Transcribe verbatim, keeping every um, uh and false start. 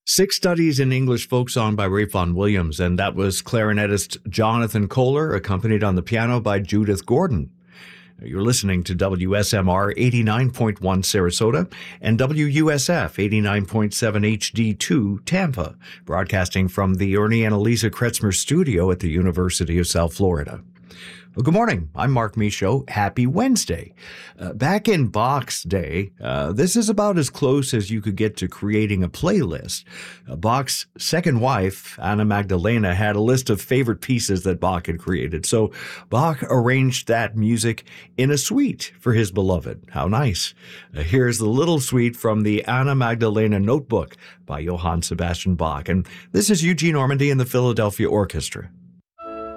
Six Studies in English Folk Song by Ralph Vaughan Williams, and that was clarinetist Jonathan Kohler, accompanied on the piano by Judith Gordon. You're listening to W S M R eighty-nine point one Sarasota and W U S F eighty-nine point seven H D two Tampa, broadcasting from the Ernie and Eliza Kretzmer studio at the University of South Florida. Well, good morning. I'm Mark Michaud. Happy Wednesday. Uh, back in Bach's day, uh, this is about as close as you could get to creating a playlist. Uh, Bach's second wife, Anna Magdalena, had a list of favorite pieces that Bach had created. So Bach arranged that music in a suite for his beloved. How nice. Uh, here's the little suite from the Anna Magdalena Notebook by Johann Sebastian Bach. And this is Eugene Ormandy and the Philadelphia Orchestra.